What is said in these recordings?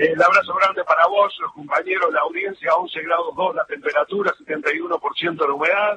El abrazo grande para vos, los compañeros, la audiencia, 11 grados 2 la temperatura, 71% la humedad.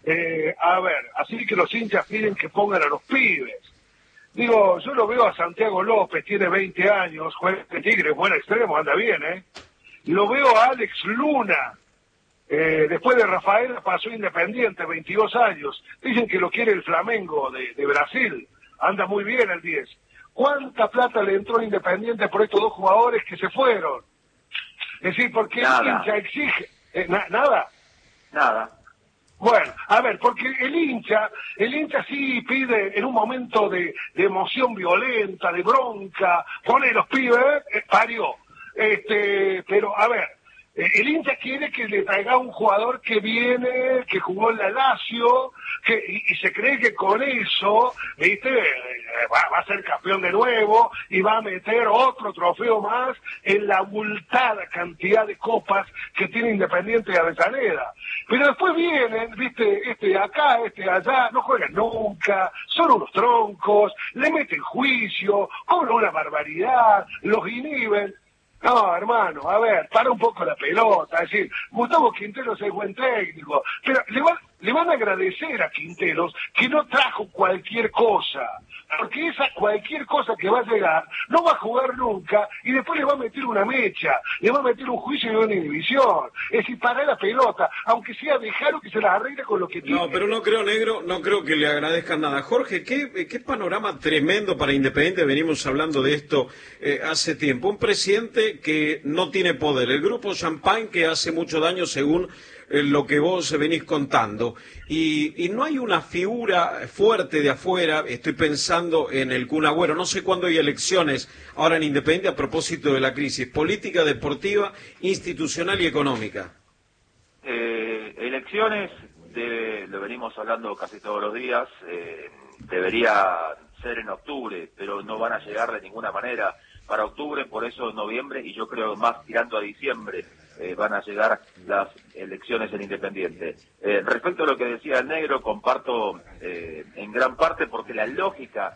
A ver, así que los hinchas piden que pongan a los pibes. Digo, yo lo veo a Santiago López, tiene 20 años, juega de Tigre, buen extremo, anda bien, ¿eh? Lo veo a Alex Luna, después de Rafael pasó Independiente, 22 años. Dicen que lo quiere el Flamengo de Brasil, anda muy bien el 10. ¿Cuánta plata le entró Independiente por estos dos jugadores que se fueron? Es decir, porque el hincha exige... ¿Nada? Nada. Bueno, a ver, porque el hincha sí pide en un momento de emoción violenta, de bronca, pone los pibes, parió. Pero, a ver, el hincha quiere que le traiga un jugador que viene, que jugó en la Lazio, y se cree que con eso, ¿viste? Va a ser campeón de nuevo y va a meter otro trofeo más en la abultada cantidad de copas que tiene Independiente de Avellaneda. Pero después vienen, ¿viste? Acá, allá, no juegan nunca, son unos troncos, le meten juicio, cobran una barbaridad, los inhiben. No, hermano, a ver, para un poco la pelota, es decir, Gustavo Quinteros es buen técnico, pero le van a agradecer a Quinteros que no trajo cualquier cosa, porque esa cualquier cosa que va a llegar no va a jugar nunca y después le va a meter una mecha, le va a meter un juicio y una inhibición. Es decir, para la pelota, aunque sea dejarlo que se las arregle con lo que tiene. No, pero no creo, Negro, no creo que le agradezcan nada. Jorge, qué panorama tremendo para Independiente, venimos hablando de esto hace tiempo. Un presidente que no tiene poder, el grupo Champagne que hace mucho daño según lo que vos venís contando. Y no hay una figura fuerte de afuera, estoy pensando en el Kun Agüero, no sé cuándo hay elecciones ahora en Independiente a propósito de la crisis política, deportiva, institucional y económica. Elecciones, lo venimos hablando casi todos los días, debería ser en octubre, pero no van a llegar de ninguna manera para octubre, por eso noviembre, y yo creo más tirando a diciembre van a llegar las elecciones en Independiente. Respecto a lo que decía el Negro, comparto en gran parte porque la lógica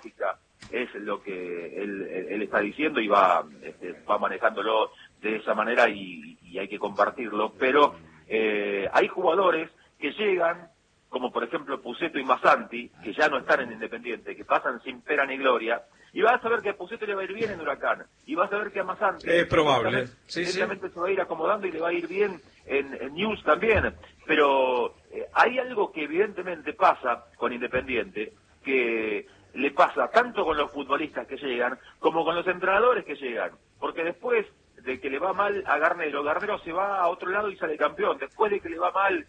es lo que él está diciendo y va manejándolo de esa manera y hay que compartirlo, pero hay jugadores que llegan, como por ejemplo Pusetto y Massanti, que ya no están en Independiente, que pasan sin pena ni gloria, y vas a ver que a Pusetto le va a ir bien en Huracán, y vas a ver que a Massanti es probable, sí. Se va a ir acomodando y le va a ir bien en News también, pero hay algo que evidentemente pasa con Independiente, que le pasa tanto con los futbolistas que llegan, como con los entrenadores que llegan, porque después de que le va mal a Garnero se va a otro lado y sale campeón. Después de que le va mal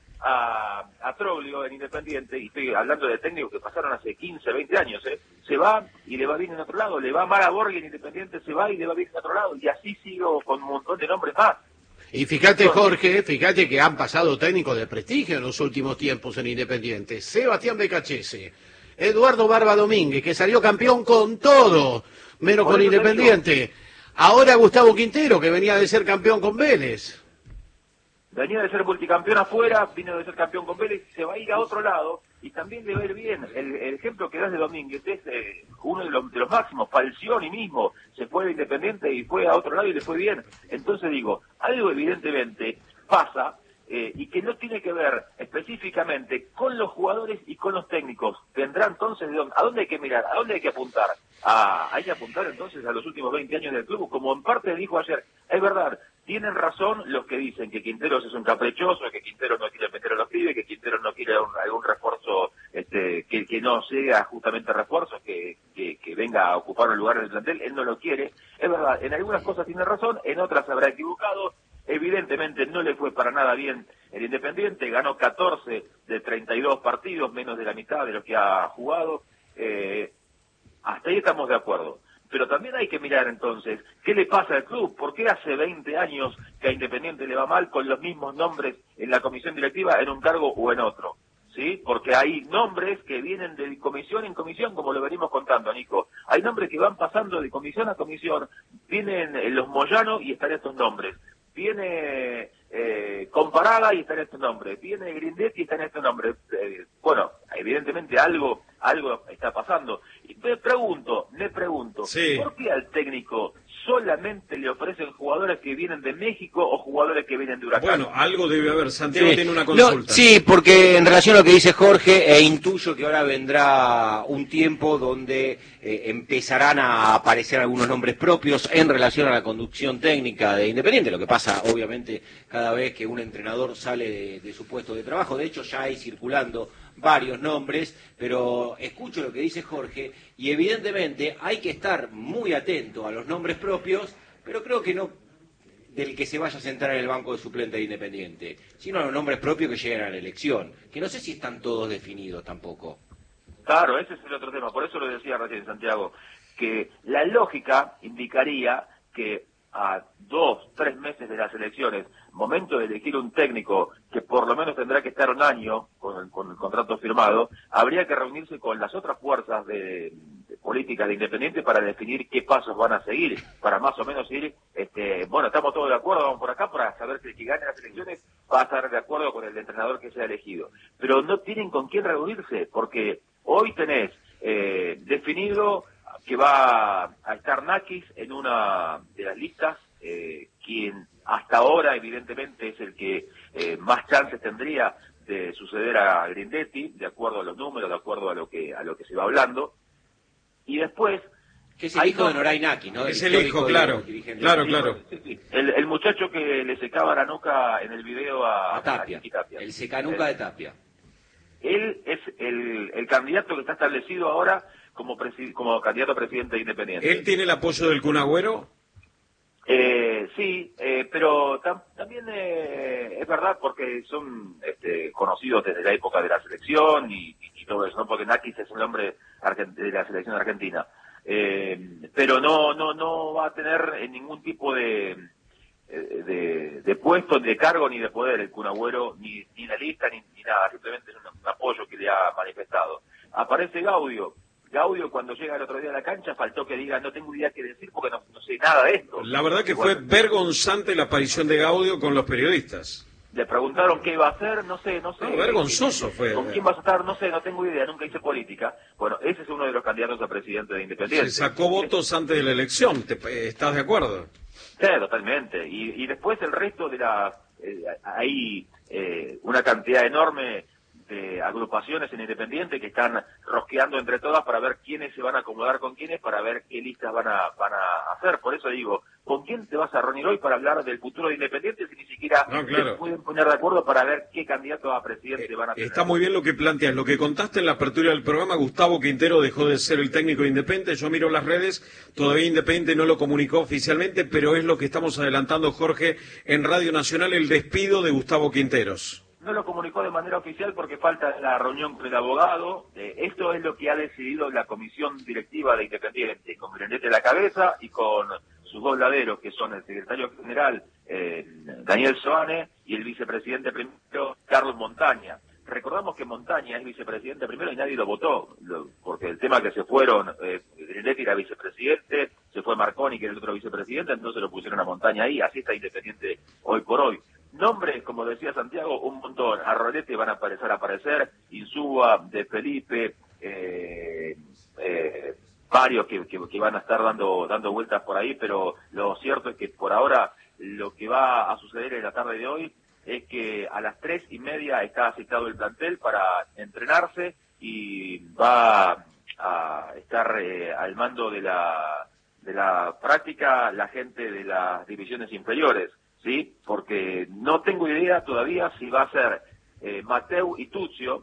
a Troglio en Independiente, y estoy hablando de técnicos que pasaron hace 15, 20 años, se va y le va bien en otro lado, le va mal a Borghi en Independiente, se va y le va bien en otro lado, y así sigo con un montón de nombres más. Y fíjate, Jorge, que han pasado técnicos de prestigio en los últimos tiempos en Independiente. Sebastián Becachese, Eduardo Barba Domínguez, que salió campeón con todo, menos con Independiente. Ahora Gustavo Quintero, que venía de ser campeón con Vélez. Venía de ser multicampeón afuera, vino de ser campeón con Vélez, se va a ir a otro lado y también le va a ir bien. El ejemplo que das de Domínguez es uno de los máximos. Falcioni mismo se fue de Independiente y fue a otro lado y le fue bien. Entonces digo, algo evidentemente pasa y que no tiene que ver específicamente con los jugadores y con los técnicos. Vendrá entonces, ¿a dónde hay que mirar? ¿A dónde hay que apuntar? Hay que apuntar entonces a los últimos 20 años del club, como en parte dijo ayer. Es verdad, tienen razón los que dicen que Quinteros es un caprichoso, que Quinteros no quiere meter a los pibes, que Quinteros no quiere algún refuerzo, que no sea justamente refuerzo, que venga a ocupar un lugar en el plantel. Él no lo quiere. Es verdad, en algunas cosas tiene razón, en otras se habrá equivocado. Evidentemente no le fue para nada bien el Independiente, ganó 14 de 32 partidos, menos de la mitad de lo que ha jugado. Hasta ahí estamos de acuerdo. Pero también hay que mirar entonces qué le pasa al club, por qué hace 20 años que a Independiente le va mal con los mismos nombres en la comisión directiva, en un cargo o en otro. ¿Sí? Porque hay nombres que vienen de comisión en comisión, como lo venimos contando, Nico. Hay nombres que van pasando de comisión a comisión, vienen los Moyano y están estos nombres. Viene Comparada y está en este nombre, viene Grindetti y está en este nombre. Bueno, evidentemente algo está pasando. Y me pregunto, sí. ¿por qué al técnico solamente le ofrecen jugadores que vienen de México o jugadores que vienen de Huracán. Bueno, algo debe haber. Santiago Sí. tiene una consulta. Sí, porque en relación a lo que dice Jorge, intuyo que ahora vendrá un tiempo donde empezarán a aparecer algunos nombres propios en relación a la conducción técnica de Independiente, lo que pasa obviamente cada vez que un entrenador sale de su puesto de trabajo. De hecho ya hay circulando varios nombres, pero escucho lo que dice Jorge y evidentemente hay que estar muy atento a los nombres propios, pero creo que no del que se vaya a sentar en el banco de suplente de Independiente, sino a los nombres propios que lleguen a la elección, que no sé si están todos definidos tampoco. Claro, ese es el otro tema, por eso lo decía recién Santiago, que la lógica indicaría que a 2-3 meses de las elecciones, momento de elegir un técnico que por lo menos tendrá que estar un año con el contrato firmado, habría que reunirse con las otras fuerzas de política de Independiente para definir qué pasos van a seguir, para más o menos ir, bueno, estamos todos de acuerdo, vamos por acá para saber que el que gane las elecciones va a estar de acuerdo con el entrenador que sea elegido. Pero no tienen con quién reunirse, porque hoy tenés definido que va a estar Nakis en una de las listas, quien hasta ahora evidentemente es el que más chances tendría de suceder a Grindetti, de acuerdo a los números, de acuerdo a lo que se va hablando. Y después... Que es el hijo de Noray Nakis, ¿no? Es el hijo, claro. Claro. Sí. El muchacho que le secaba la nuca en el video a Tapia. Tapia. El secanuca de Tapia. Él es el candidato que está establecido ahora como candidato a presidente de Independiente. ¿Él tiene el apoyo del Kun Agüero? Sí, pero también es verdad porque son conocidos desde la época de la selección y todo eso, ¿no? Porque Nakis es un hombre de la selección argentina. Pero no va a tener ningún tipo de puesto, de cargo ni de poder el Kun Agüero, ni la lista, ni nada, simplemente es un apoyo que le ha manifestado. Aparece Gaudio, cuando llega el otro día a la cancha faltó que diga no tengo idea qué decir porque no sé nada de esto. La verdad que bueno, fue vergonzante la aparición de Gaudio con los periodistas. Le preguntaron qué iba a hacer, no sé. No, vergonzoso fue. ¿Con quién vas a estar? No sé, no tengo idea, nunca hice política. Bueno, ese es uno de los candidatos a presidente de Independiente. Se sacó votos antes de la elección, ¿estás de acuerdo? Sí, totalmente. Y después el resto de hay una cantidad enorme de agrupaciones en Independiente que están rosqueando entre todas para ver quiénes se van a acomodar con quiénes, para ver qué listas van a hacer. Por eso digo, ¿con quién te vas a reunir hoy para hablar del futuro de Independiente si ni siquiera se pueden poner de acuerdo para ver qué candidato a presidente van a tener? Está muy bien lo que planteas. Lo que contaste en la apertura del programa, Gustavo Quintero dejó de ser el técnico de Independiente. Yo miro las redes, todavía Independiente no lo comunicó oficialmente, pero es lo que estamos adelantando, Jorge, en Radio Nacional, el despido de Gustavo Quinteros. No lo comunicó de manera oficial porque falta la reunión con el abogado. Esto es lo que ha decidido la comisión directiva de Independiente, con Grindetti a la cabeza y con sus dos laderos, que son el secretario general Daniel Soane y el vicepresidente primero Carlos Montaña. Recordamos que Montaña es vicepresidente primero y nadie lo votó, porque el tema que se fueron, Grindetti era vicepresidente, se fue Marconi, que era el otro vicepresidente, entonces lo pusieron a Montaña ahí, así está Independiente hoy por hoy. Nombres, como decía Santiago, un montón. A Rolete van a aparecer, Insúa, De Felipe, varios que van a estar dando vueltas por ahí, pero lo cierto es que por ahora lo que va a suceder en la tarde de hoy es que a las 3:30 está citado el plantel para entrenarse y va a estar al mando de la práctica la gente de las divisiones inferiores. Sí, porque no tengo idea todavía si va a ser Mateu y Tuccio,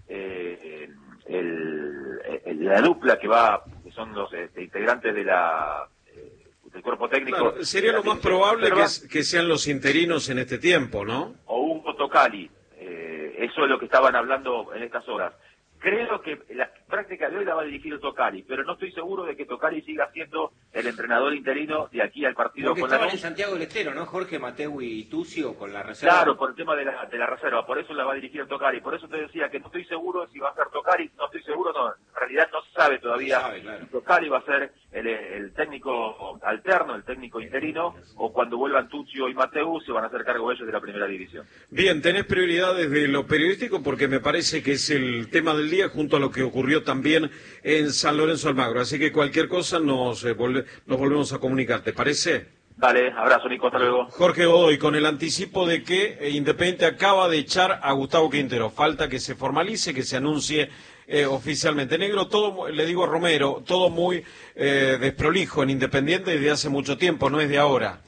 la dupla que son los integrantes del cuerpo técnico. Claro, sería lo más probable que sean los interinos en este tiempo, ¿no? O un Tocali, eso es lo que estaban hablando en estas horas. Creo que la práctica de hoy la va a dirigir Tocali, pero no estoy seguro de que Tocali siga siendo el entrenador interino de aquí al partido porque con estaban Lanús. en Santiago del Estero, ¿no? Jorge, Mateu y Tuccio con la reserva. Claro, por el tema de la reserva, por eso la va a dirigir Tocali. Por eso te decía que no estoy seguro si va a ser Tocali, no estoy seguro, no, en realidad no se sabe todavía claro. si Tocali va a ser el técnico alterno, el técnico interino, o cuando vuelvan Tuccio y Mateus se van a hacer cargo ellos de la primera división. Bien, tenés prioridad desde lo periodístico porque me parece que es el tema del día junto a lo que ocurrió también en San Lorenzo Almagro. Así que cualquier cosa nos volvemos a comunicar, ¿te parece? Dale, abrazo Nico, hasta luego. Jorge Godoy, con el anticipo de que Independiente acaba de echar a Gustavo Quintero. Falta que se formalice, que se anuncie oficialmente. Negro, todo, le digo a Romero, todo muy desprolijo en Independiente desde hace mucho tiempo, no es de ahora.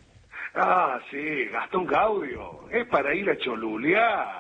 Ah, sí, Gastón Gaudio, es para ir a cholulear.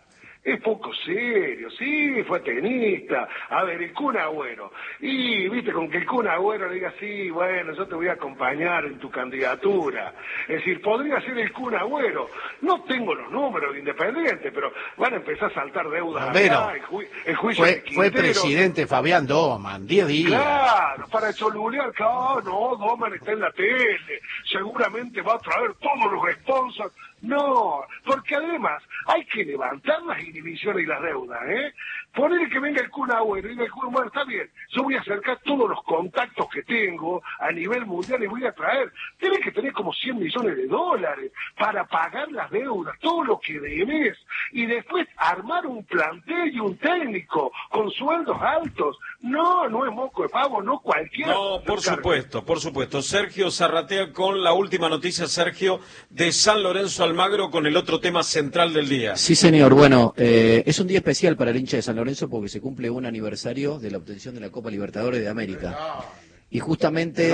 Es poco serio, sí, fue tenista. A ver, el Kun Agüero. Y, viste, con que el Kun Agüero le diga, sí, bueno, yo te voy a acompañar en tu candidatura. Es decir, podría ser el Kun Agüero. No tengo los números de Independiente, pero van a empezar a saltar deudas acá, el juicio de Quintero. Fue presidente Fabián Doman, 10 días. Claro, para cholulear, claro, no, Doman está en la tele. Seguramente va a traer todos los sponsors. No, porque además hay que levantar las inhibiciones y las deudas, ¿eh? Poner que venga el Kun Agüero y diga el Kun, bueno, está bien, yo voy a acercar todos los contactos que tengo a nivel mundial y voy a traer. Tienes que tener como 100 millones de dólares para pagar las deudas, todo lo que debes, y después armar un plantel y un técnico con sueldos altos. No, no es moco de pavo, no cualquiera. No, por supuesto. Sergio Zarratea con la última noticia, Sergio, de San Lorenzo Almagro con el otro tema central del día. Sí, señor. Bueno, es un día especial para el hincha de San Lorenzo porque se cumple un aniversario de la obtención de la Copa Libertadores de América. Y justamente...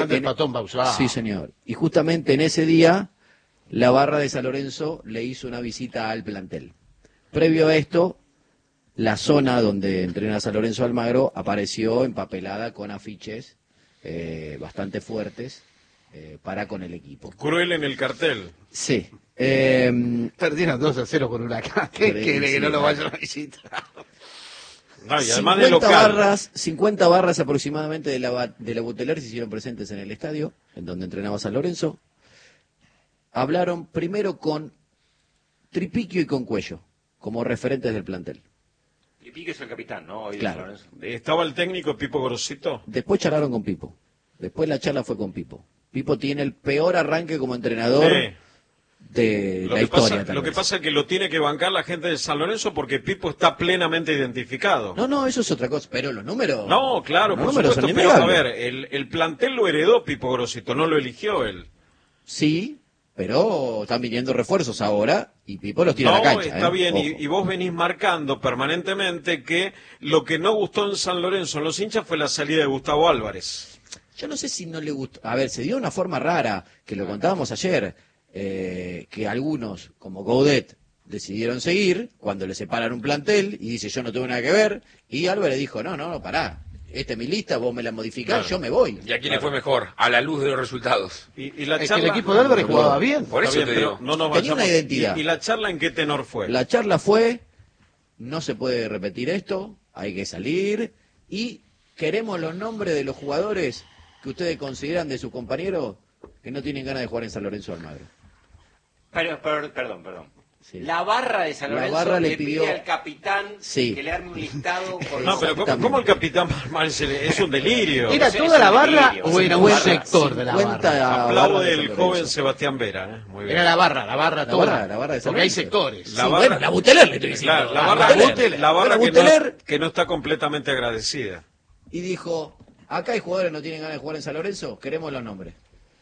Sí, señor. Y justamente en ese día, la barra de San Lorenzo le hizo una visita al plantel. Previo a esto, la zona donde entrena San Lorenzo Almagro apareció empapelada con afiches bastante fuertes para con el equipo. Cruel en el cartel. Sí. Perdieron 2-0 con Huracán. ¿Qué quiere que no lo vayan a visitar? No, y además de local. 50 barras aproximadamente de la Buteler se hicieron presentes en el estadio, en donde entrenaba San Lorenzo. Hablaron primero con Tripiquio y con Cuello, como referentes del plantel. Tripiquio es el capitán, ¿no? Hoy Claro. ¿Estaba el técnico Pipo Grosito? Después charlaron con Pipo. Después la charla fue con Pipo. Pipo tiene el peor arranque como entrenador de la historia. Lo que pasa es que lo tiene que bancar la gente de San Lorenzo porque Pipo está plenamente identificado. No, eso es otra cosa. Pero los números... No, claro, por supuesto. Pero a ver, el plantel lo heredó Pipo Grosito, no lo eligió él. Sí, pero están viniendo refuerzos ahora y Pipo los tira a la cancha. Está bien, y vos venís marcando permanentemente que lo que no gustó en San Lorenzo en los hinchas fue la salida de Gustavo Álvarez. Yo no sé si no le gustó. A ver, se dio una forma rara, que lo contábamos ayer, que algunos, como Gaudet, decidieron seguir cuando le separan un plantel y dice yo no tengo nada que ver, y Álvarez dijo no, pará, esta es mi lista, vos me la modificás, claro. Yo me voy. ¿Y a quién le fue mejor? A la luz de los resultados. Y la Es charla... que el equipo de Álvarez jugaba bien. Por eso te digo. No nos Tenía vayamos... una identidad. ¿Y la charla en qué tenor fue? La charla fue, no se puede repetir esto, hay que salir, y queremos los nombres de los jugadores que ustedes consideran de sus compañeros que no tienen ganas de jugar en San Lorenzo Almagro. Perdón. Sí. La barra de San La Lorenzo barra le le pidió pide al capitán Sí. que le arme un listado con No, pero ¿cómo el capitán es un delirio? ¿Era Es toda la un barra delirio, o era un sector de la 50 barra? Aplaude barras de el San Lorenzo. joven Sebastián Vera. Muy bien. Era la barra toda. La barra de San Porque hay Lorenzo. sectores. La Sí, barra- bueno, la Buteler le estoy diciendo. Claro, la Ah, barra, Buteler. la barra Bueno, que, Buteler, que no está completamente agradecida. y dijo, acá hay jugadores que no tienen ganas de jugar en San Lorenzo, queremos los nombres.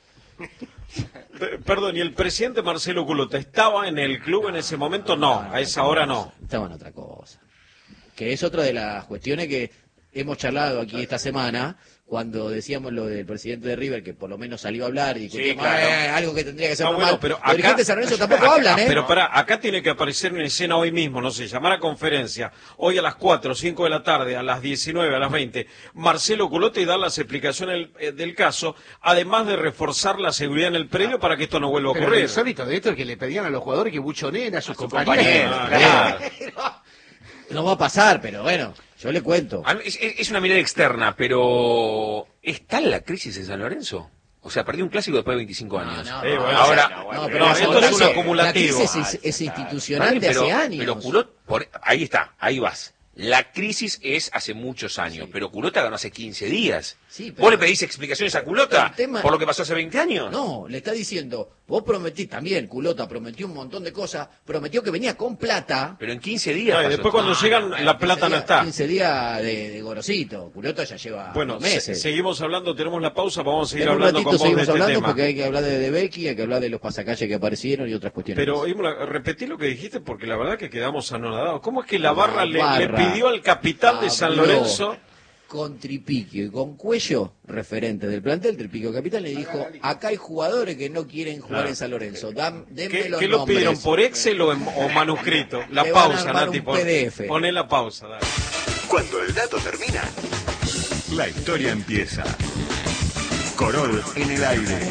Perdón, ¿y el presidente Marcelo Culota estaba en el club en ese momento? No, a esa hora no. Estaba en otra cosa. Que es otra de las cuestiones que hemos charlado aquí esta semana, cuando decíamos lo del presidente de River, que por lo menos salió a hablar y discutimos, claro. algo que tendría que ser No, normal. bueno, pero Los dirigentes de San Lorenzo tampoco hablan, ¿eh? Pero acá tiene que aparecer en escena hoy mismo, no sé, llamar a conferencia, hoy a las 4, 5 de la tarde, a las 19, a las 20, Marcelo Culota y dar las explicaciones del caso, además de reforzar la seguridad en el predio para que esto no vuelva a Pero ocurrir. lo insólito de esto es que le pedían a los jugadores que buchoneen a sus compañeros, compañeros. claro. No va a pasar, pero bueno, yo le cuento. Es una mirada externa, pero ¿está en la crisis en San Lorenzo? O sea, perdió un clásico después de 25 años. Bueno, Ahora, pero no, San esto es Lorenzo, un acumulativo. La crisis es institucional Vale, de hace pero años. Culot, ahí está, ahí vas. La crisis es hace muchos años, pero Culota ganó hace 15 días. Sí, pero ¿Vos le pedís explicaciones a Culota tema... por lo que pasó hace 20 años? No, le está diciendo, vos prometí también, Culota prometió un montón de cosas, prometió que venía con plata. Pero en 15 días. No, y después cuando llegan, la plata no está. 15 días de gorosito. Culota ya lleva meses. Seguimos hablando, tenemos la pausa, vamos a seguir en hablando con vos de este tema. Porque hay que hablar de Becky, hay que hablar de los pasacalles que aparecieron y otras cuestiones. Pero, Imola, repetí lo que dijiste porque la verdad que quedamos anonadados. ¿Cómo es que la barra le pidió al capitán de San Lorenzo? Con Tripiquio y con Cuello, referente del plantel, Tripiquio capitán, le dijo, acá hay jugadores que no quieren jugar en San Lorenzo, denme los ¿Qué lo nombres. pidieron, por Excel o manuscrito? La Le van a pausa, armar Nati, un PDF. Poné la pausa, dale. Cuando el dato termina, la historia empieza. Corol en el aire.